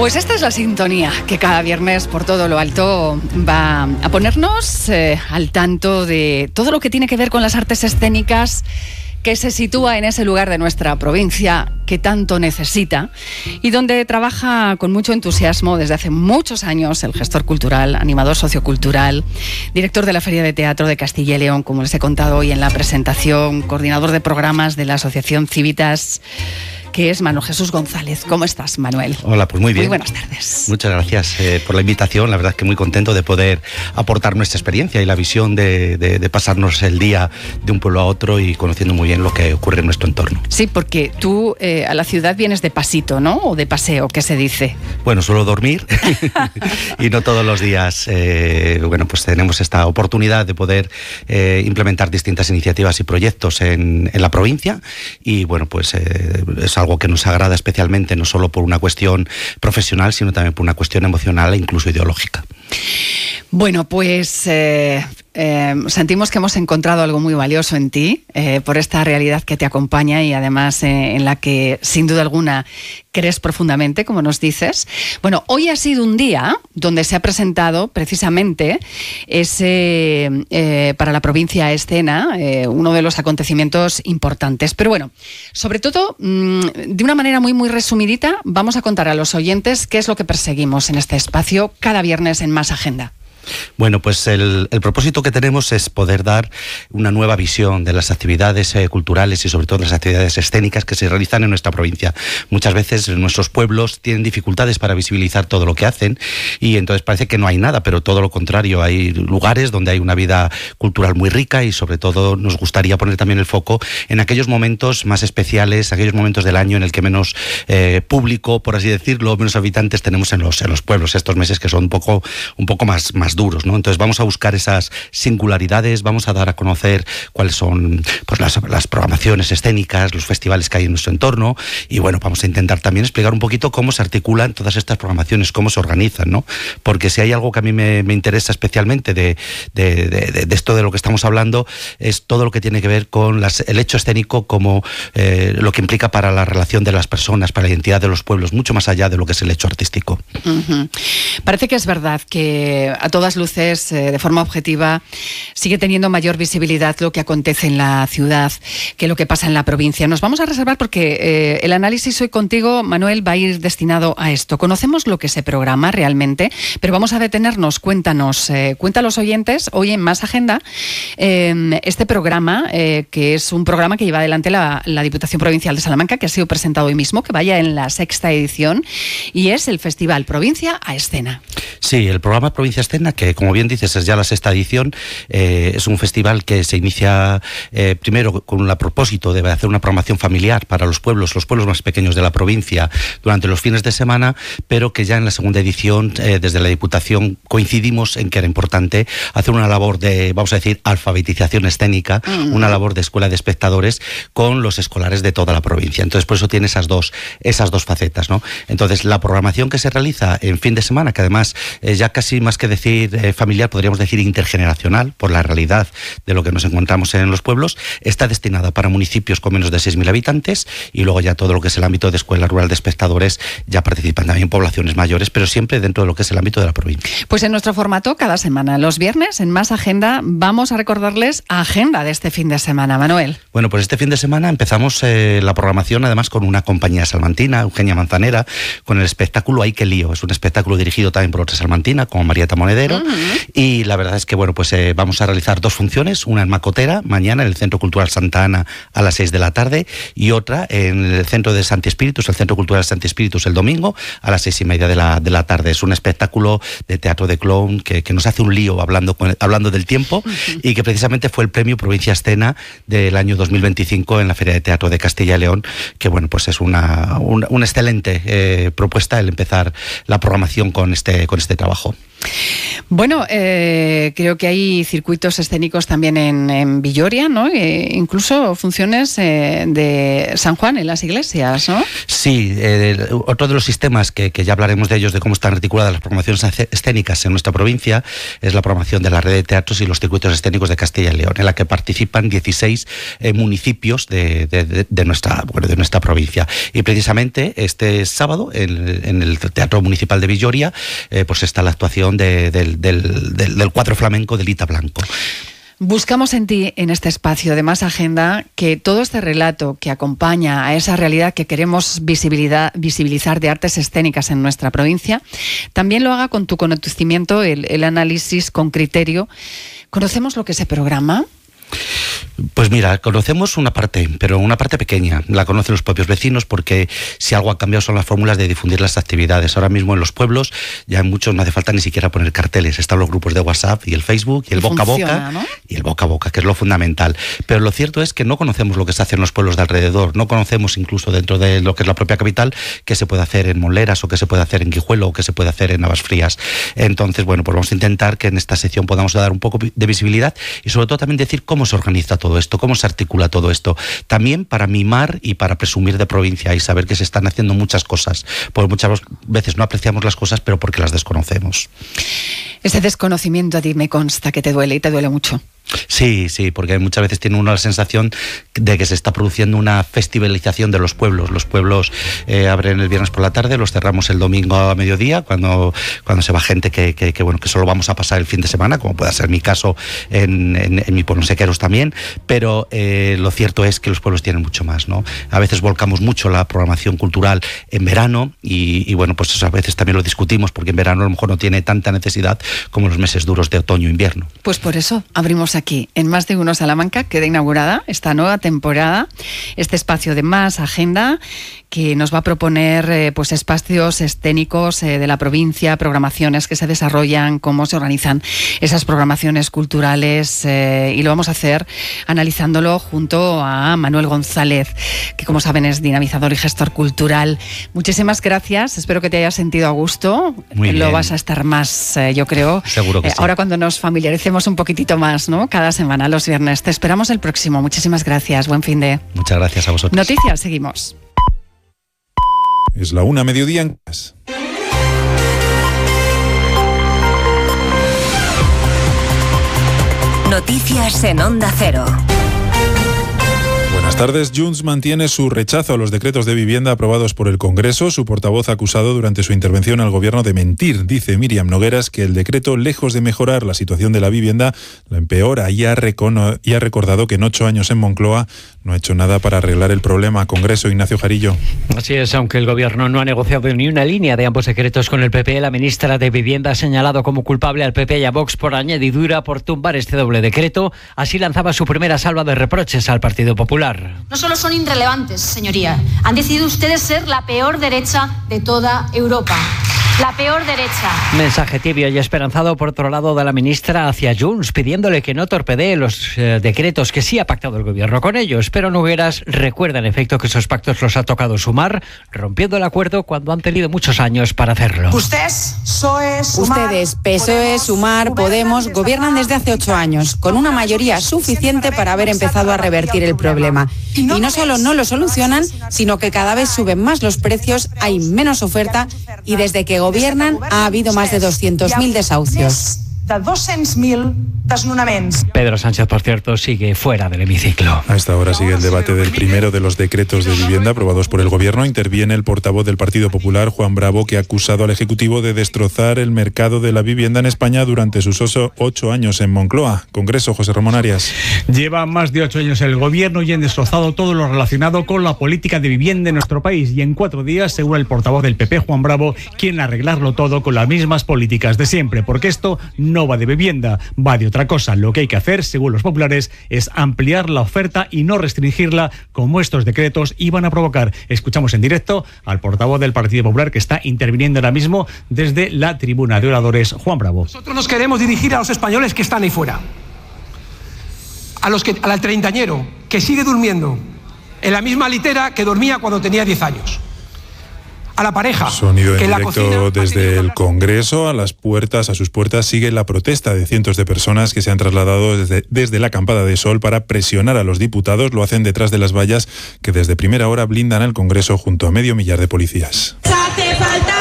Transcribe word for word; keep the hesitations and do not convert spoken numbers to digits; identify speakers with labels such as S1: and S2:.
S1: Pues esta es la sintonía que cada viernes por todo lo alto va a ponernos eh, al tanto de todo lo que tiene que ver con las artes escénicas, que se sitúa en ese lugar de nuestra provincia que tanto necesita y donde trabaja con mucho entusiasmo desde hace muchos años el gestor cultural, animador sociocultural, director de la Feria de Teatro de Castilla y León, como les he contado hoy en la presentación, coordinador de programas de la Asociación Civitas, que es Manuel Jesús González. ¿Cómo estás, Manuel?
S2: Hola, pues muy bien.
S1: Muy buenas tardes.
S2: Muchas gracias eh, por la invitación. La verdad es que muy contento de poder aportar nuestra experiencia y la visión de, de, de pasarnos el día de un pueblo a otro y conociendo muy bien lo que ocurre en nuestro entorno.
S1: Sí, porque tú eh, a la ciudad vienes de pasito, ¿no? O de paseo, ¿qué se dice?
S2: Bueno, suelo dormir y no todos los días. Eh, bueno, pues tenemos esta oportunidad de poder eh, implementar distintas iniciativas y proyectos en, en la provincia y bueno, pues eh, es algo que nos agrada especialmente, no solo por una cuestión profesional, sino también por una cuestión emocional e incluso ideológica.
S1: Bueno, pues eh, eh, sentimos que hemos encontrado algo muy valioso en ti, eh, por esta realidad que te acompaña y además eh, en la que sin duda alguna crees profundamente, como nos dices. Bueno, hoy ha sido un día donde se ha presentado precisamente ese, eh, para la provincia escena, eh, uno de los acontecimientos importantes. Pero bueno, sobre todo, mmm, de una manera muy, muy resumidita, vamos a contar a los oyentes qué es lo que perseguimos en este espacio cada viernes en Más Agenda.
S2: Bueno, pues el, el propósito que tenemos es poder dar una nueva visión de las actividades eh, culturales y sobre todo las actividades escénicas que se realizan en nuestra provincia. Muchas veces nuestros pueblos tienen dificultades para visibilizar todo lo que hacen y entonces parece que no hay nada, pero todo lo contrario, hay lugares donde hay una vida cultural muy rica y sobre todo nos gustaría poner también el foco en aquellos momentos más especiales, aquellos momentos del año en el que menos eh, público, por así decirlo, menos habitantes tenemos en los, en los pueblos, estos meses que son un poco, un poco más, más duros, ¿no? Entonces vamos a buscar esas singularidades, vamos a dar a conocer cuáles son pues, las, las programaciones escénicas, los festivales que hay en nuestro entorno y bueno, vamos a intentar también explicar un poquito cómo se articulan todas estas programaciones, cómo se organizan, ¿no? Porque si hay algo que a mí me, me interesa especialmente de, de, de, de esto de lo que estamos hablando, es todo lo que tiene que ver con las, el hecho escénico como eh, lo que implica para la relación de las personas, para la identidad de los pueblos, mucho más allá de lo que es el hecho artístico.
S1: Uh-huh. Parece que es verdad que a todas luces, eh, de forma objetiva, sigue teniendo mayor visibilidad lo que acontece en la ciudad que lo que pasa en la provincia. Nos vamos a reservar porque eh, el análisis hoy contigo, Manuel, va a ir destinado a esto. Conocemos lo que se programa realmente, pero vamos a detenernos. Cuéntanos, eh, cuenta a los oyentes, hoy en Más Agenda, eh, este programa, eh, que es un programa que lleva adelante la, la Diputación Provincial de Salamanca, que ha sido presentado hoy mismo, que vaya en la sexta edición, y es el Festival Provincia a Escena.
S2: Sí, el programa Provincia a Escena, que como bien dices es ya la sexta edición, eh, es un festival que se inicia eh, primero con el propósito de hacer una programación familiar para los pueblos, los pueblos más pequeños de la provincia durante los fines de semana, pero que ya en la segunda edición eh, desde la Diputación coincidimos en que era importante hacer una labor de, vamos a decir, alfabetización escénica, mm. una labor de escuela de espectadores con los escolares de toda la provincia. Entonces por eso tiene esas dos, esas dos facetas, ¿no? Entonces la programación que se realiza en fin de semana, que además eh, ya casi más que decir eh, familiar, podríamos decir intergeneracional, por la realidad de lo que nos encontramos en los pueblos, está destinada para municipios con menos de seis mil habitantes y luego ya todo lo que es el ámbito de escuela rural de espectadores, ya participan también poblaciones mayores, pero siempre dentro de lo que es el ámbito de la provincia.
S1: Pues en nuestro formato, cada semana, los viernes, en Más Agenda, vamos a recordarles agenda de este fin de semana, Manuel.
S2: Bueno, pues este fin de semana empezamos eh, la programación además con una compañía salmantina, Eugenia Manzanera, con el espectáculo Ay, qué lío. Es un espectáculo dirigido también por otra salmantina, como Marieta Monedero, uh-huh. y la verdad es que bueno, pues eh, vamos a realizar dos funciones, una en Macotera, mañana en el Centro Cultural Santa Ana a las seis de la tarde, y otra en el Centro de Santi Espíritus, el Centro Cultural Santi Espíritus, el domingo a las seis y media de la, de la tarde. Es un espectáculo de teatro de clown que, que nos hace un lío hablando, con, hablando del tiempo, uh-huh. y que precisamente fue el premio Provincia Escena del año dos mil veinticinco en la Feria de Teatro de Castilla y León, que bueno, pues es una, una, una excelente eh, propuesta el empezar la programación con este, con este trabajo.
S1: Bueno, eh, creo que hay circuitos escénicos también en, en Villoria, ¿no? Eh, incluso funciones eh, de San Juan en las iglesias, ¿no?
S2: Sí, eh, otro de los sistemas que, que ya hablaremos de ellos, de cómo están articuladas las programaciones escénicas en nuestra provincia, es la programación de la red de teatros y los circuitos escénicos de Castilla y León, en la que participan dieciséis eh, municipios de, de, de, de, nuestra, bueno, de nuestra provincia. Y precisamente este sábado, en, en el Teatro Municipal de Villoria, eh, pues está la actuación de, del, del, del, del cuadro flamenco de Lita Blanco.
S1: Buscamos en ti, en este espacio de Más Agenda, que todo este relato que acompaña a esa realidad que queremos visibilidad, visibilizar de artes escénicas en nuestra provincia, también lo haga con tu conocimiento, el, el análisis con criterio. ¿Conocemos lo que se programa?
S2: Pues mira, conocemos una parte, pero una parte pequeña. La conocen los propios vecinos, porque si algo ha cambiado son las fórmulas de difundir las actividades. Ahora mismo en los pueblos ya en muchos no hace falta ni siquiera poner carteles. Están los grupos de WhatsApp y el Facebook y el boca a boca, ¿no? Y el boca a boca, que es lo fundamental. Pero lo cierto es que no conocemos lo que se hace en los pueblos de alrededor. No conocemos incluso dentro de lo que es la propia capital qué se puede hacer en Monleras, o qué se puede hacer en Guijuelo, o qué se puede hacer en Navasfrías. Entonces, bueno, pues vamos a intentar que en esta sección podamos dar un poco de visibilidad y sobre todo también decir cómo se organiza todo esto, cómo se articula todo esto, también para mimar y para presumir de provincia y saber que se están haciendo muchas cosas, porque muchas veces no apreciamos las cosas, pero porque las desconocemos.
S1: Ese desconocimiento a ti me consta que te duele, y te duele mucho.
S2: Sí, sí, porque muchas veces tiene uno la sensación de que se está produciendo una festivalización de los pueblos. Los pueblos eh, abren el viernes por la tarde, los cerramos el domingo a mediodía, cuando, cuando se va gente que, que, que, bueno, que solo vamos a pasar el fin de semana, como pueda ser mi caso en, en, en mi pueblo, en Sequeros también, pero eh, lo cierto es que los pueblos tienen mucho más, ¿no? A veces volcamos mucho la programación cultural en verano y, y bueno, pues eso a veces también lo discutimos, porque en verano a lo mejor no tiene tanta necesidad como los meses duros de otoño e invierno.
S1: Pues por eso abrimos aquí, en Más de Uno Salamanca, queda inaugurada esta nueva temporada, este espacio de Más Agenda, que nos va a proponer eh, pues espacios escénicos eh, de la provincia, programaciones que se desarrollan, cómo se organizan esas programaciones culturales, eh, y lo vamos a hacer analizándolo junto a Manuel González, que como saben es dinamizador y gestor cultural. Muchísimas gracias, espero que te hayas sentido a gusto.
S2: Muy bien.
S1: Lo vas a estar más, eh, yo creo.
S2: Seguro que
S1: eh,
S2: sí.
S1: Ahora cuando nos familiaricemos un poquitito más, ¿no? Cada semana, los viernes. Te esperamos el próximo. Muchísimas gracias. Buen fin de...
S2: Muchas gracias a vosotros.
S1: Noticias, seguimos.
S3: Es la una, mediodía en casa.
S4: Noticias en Onda Cero.
S3: Buenas tardes. Junts mantiene su rechazo a los decretos de vivienda aprobados por el Congreso. Su portavoz ha acusado durante su intervención al Gobierno de mentir. Dice Míriam Nogueras que el decreto, lejos de mejorar la situación de la vivienda, la empeora, y ha, recono- y ha recordado que en ocho años en Moncloa no ha hecho nada para arreglar el problema. Congreso, Ignacio Jarillo.
S5: Así es, aunque el Gobierno no ha negociado ni una línea de ambos decretos con el P P, la ministra de Vivienda ha señalado como culpable al P P y a Vox por añadidura por tumbar este doble decreto. Así lanzaba su primera salva de reproches al Partido Popular.
S6: No solo son irrelevantes, señoría, han decidido ustedes ser la peor derecha de toda Europa. La peor derecha.
S5: Mensaje tibio y esperanzado, por otro lado, de la ministra hacia Junts, pidiéndole que no torpedee los eh, decretos que sí ha pactado el Gobierno con ellos. Pero Nogueras recuerda, en efecto, que esos pactos los ha tocado Sumar, rompiendo el acuerdo cuando han tenido muchos años para hacerlo.
S7: Ustedes, P S O E, Sumar,
S8: Ustedes, P S O E, Sumar, Podemos, gobiernan desde hace ocho años, con una mayoría suficiente para haber empezado a revertir el problema. Y no solo no lo solucionan, sino que cada vez suben más los precios, hay menos oferta, y desde que gobiernan ha habido más de doscientos mil desahucios.
S7: de dos-cents mil desnonaments.
S5: Pedro Sánchez, por cierto, sigue fuera del hemiciclo.
S3: A esta hora sigue el debate del primero de los decretos de vivienda aprobados por el Gobierno. Interviene el portavoz del Partido Popular, Juan Bravo, que ha acusado al Ejecutivo de destrozar el mercado de la vivienda en España durante sus ocho años en Moncloa. Congreso, José Ramón Arias.
S9: Lleva más de ocho años el Gobierno y han destrozado todo lo relacionado con la política de vivienda en nuestro país. Y en cuatro días, según el portavoz del P P, Juan Bravo, quieren arreglarlo todo con las mismas políticas de siempre, porque esto no va de vivienda, va de otra cosa. Lo que hay que hacer, según los populares, es ampliar la oferta y no restringirla, como estos decretos iban a provocar. Escuchamos en directo al portavoz del Partido Popular, que está interviniendo ahora mismo desde la tribuna de oradores, Juan Bravo.
S10: Nosotros nos queremos dirigir a los españoles que están ahí fuera, a los que, al treintañero que sigue durmiendo en la misma litera que dormía cuando tenía diez años, a la pareja.
S3: Sonido en
S10: que en la
S3: directo
S10: cocina
S3: desde el Congreso. A las puertas, a sus puertas, sigue la protesta de cientos de personas que se han trasladado desde, desde la Acampada de Sol para presionar a los diputados. Lo hacen detrás de las vallas que desde primera hora blindan al Congreso junto a medio millar de policías.
S11: Hace falta